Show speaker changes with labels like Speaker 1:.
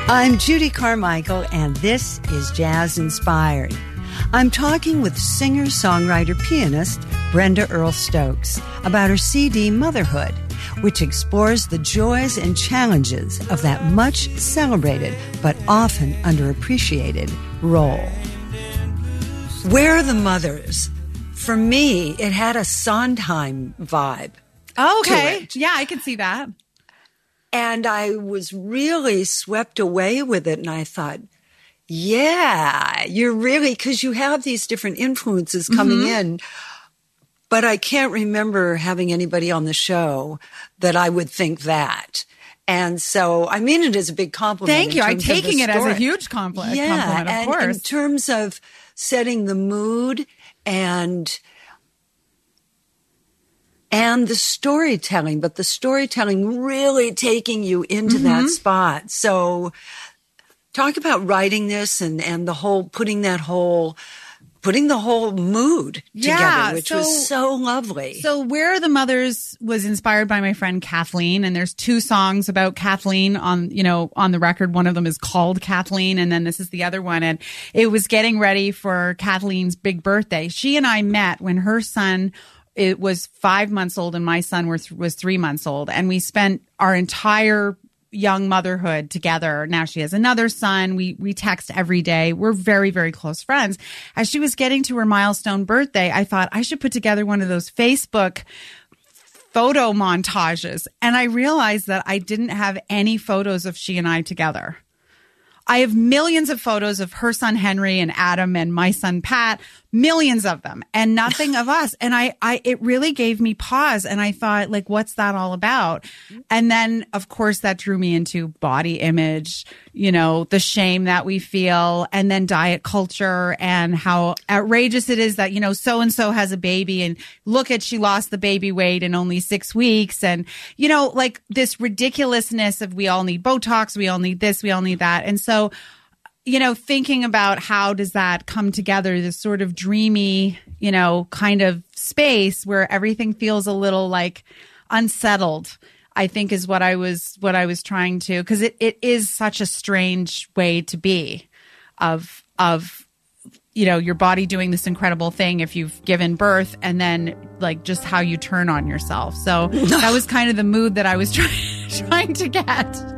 Speaker 1: I'm Judy Carmichael, and this is Jazz Inspired. I'm talking with singer-songwriter-pianist Brenda Earl Stokes about her CD Motherhood, which explores the joys and challenges of that much celebrated but often underappreciated role. Where are the Mothers? For me, it had a Sondheim vibe.
Speaker 2: Okay. Yeah, I can see that.
Speaker 1: And I was really swept away with it. And I thought, yeah, you're really, because you have these different influences coming in. But I can't remember having anybody on the show that I would think that. And so I mean it as a big compliment.
Speaker 2: Thank you. I'm taking it as a huge compliment, of course.
Speaker 1: In terms of setting the mood and the storytelling, but the storytelling really taking you into that spot. So talk about writing this and the whole, putting the whole mood together, which was so lovely.
Speaker 2: So Where Are the Mothers was inspired by my friend Kathleen, and there's two songs about Kathleen on the record. One of them is called Kathleen, and then this is the other one. And it was getting ready for Kathleen's big birthday. She and I met when her son, it was 5 months old, and my son was 3 months old. And we spent our entire young motherhood together. Now she has another son. We text every day. We're very, very close friends. As she was getting to her milestone birthday, I thought I should put together one of those Facebook photo montages. And I realized that I didn't have any photos of she and I together. I have millions of photos of her son Henry and Adam and my son Pat, millions of them, and nothing of us. And it really gave me pause. And I thought, like, what's that all about? And then, of course, that drew me into body image, the shame that we feel, and then diet culture and how outrageous it is that, so-and-so has a baby and look at, she lost the baby weight in only 6 weeks. And, like this ridiculousness of we all need Botox, we all need this, we all need that. And so, thinking about how does that come together, this sort of dreamy, kind of space where everything feels a little like unsettled, I think is what I was trying to, because it is such a strange way to be of your body doing this incredible thing if you've given birth, and then like just how you turn on yourself. So that was kind of the mood that I was trying to get.